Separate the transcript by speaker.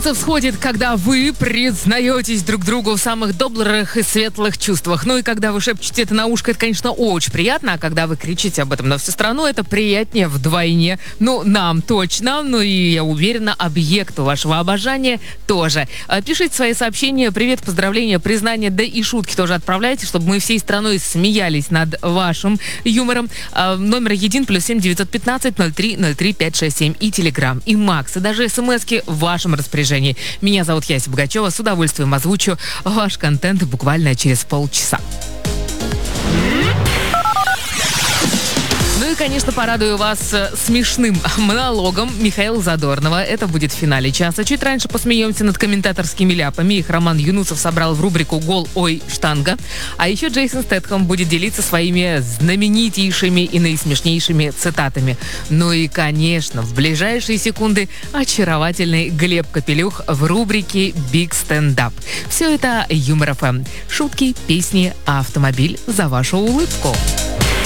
Speaker 1: Солнце всходит, когда вы признаетесь друг другу в самых добрых и светлых чувствах. Ну и когда вы шепчете это на ушко, это, конечно, очень приятно. А когда вы кричите об этом на всю страну, это приятнее вдвойне. Ну, нам точно. Ну и, я уверена, объекту вашего обожания тоже. Пишите свои сообщения, привет, поздравления, признания, да и шутки тоже отправляйте, чтобы мы всей страной смеялись над вашим юмором. Номер 1 +7 915 03 03 567 и Телеграм, и Макс, и даже смски в вашем распоряжении. Меня зовут Яся Богачева. С удовольствием озвучу ваш контент буквально через полчаса. Ну и, конечно, порадую вас смешным монологом Михаила Задорнова. Это будет в финале часа. Чуть раньше посмеемся над комментаторскими ляпами. Их Роман Юнусов собрал в рубрику «Гол, ой, штанга». А еще Джейсон Стэтхэм будет делиться своими знаменитейшими и наисмешнейшими цитатами. Ну и, конечно, в ближайшие секунды очаровательный Глеб Капелюх в рубрике «Биг Стендап». Все это Юмор ФМ. Шутки, песни, автомобиль за вашу улыбку.